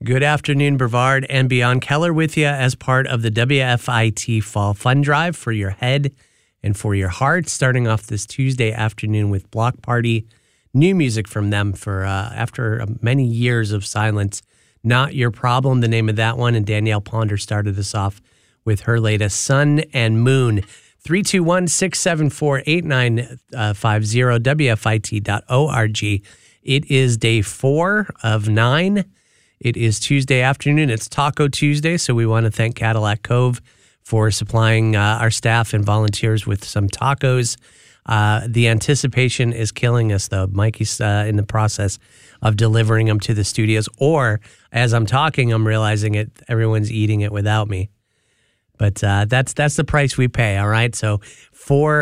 Good afternoon, Brevard and beyond. Keller with you as part of the WFIT Fall Fun Drive for your head and for your heart. Starting off this Tuesday afternoon with Block Party. New music from them for after many years of silence. Not Your Problem, the name of that one. And Danielle Ponder started us off with her latest, Sun and Moon. 321-674-8950, WFIT.org. It is day 4 of 9. It is Tuesday afternoon. It's Taco Tuesday, so we want to thank Cadillac Cove for supplying our staff and volunteers with some tacos. The anticipation is killing us, though. Mikey's in the process of delivering them to the studios, or as I'm talking, I'm realizing it. Everyone's eating it without me. But that's the price we pay. All right. So for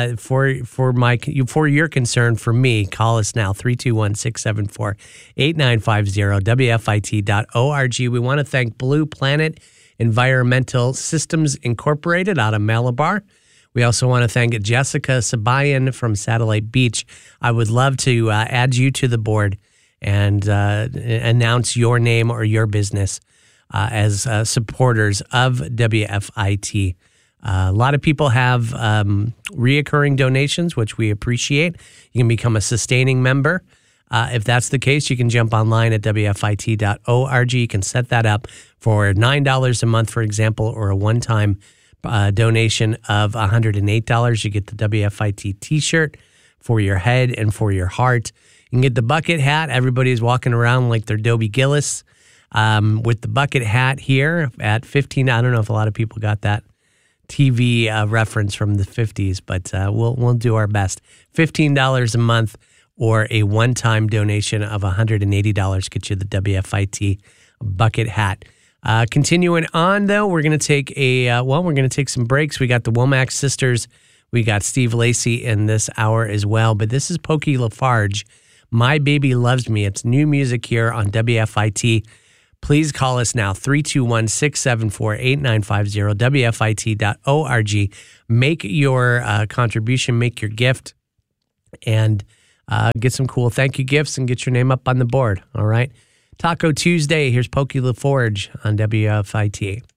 your concern, for me, call us now 321-674-8950, WFIT.org. We want to thank Blue Planet Environmental Systems Incorporated out of Malabar. We also want to thank Jessica Sabayan from Satellite Beach. I would love to add you to the board and announce your name or your business as supporters of WFIT. A lot of people have reoccurring donations, which we appreciate. You can become a sustaining member. If that's the case, you can jump online at WFIT.org. You can set that up for $9 a month, for example, or a one-time donation of $108. You get the WFIT t-shirt for your head and for your heart. You can get the bucket hat. Everybody's walking around like they're Dobie Gillis. With the bucket hat here at $15. I don't know if a lot of people got that TV reference from the 50s, but we'll do our best. $15 a month or a one-time donation of $180 gets you the WFIT bucket hat. Continuing on, though, we're going to take some breaks. We got the Womack sisters. We got Steve Lacy in this hour as well, but this is Pokey Lafarge. My Baby Loves Me. It's new music here on WFIT. Please call us now, 321-674-8950, WFIT.org. Make your contribution, make your gift, and get some cool thank you gifts and get your name up on the board, all right? Taco Tuesday, here's Pokey Lafarge on WFIT.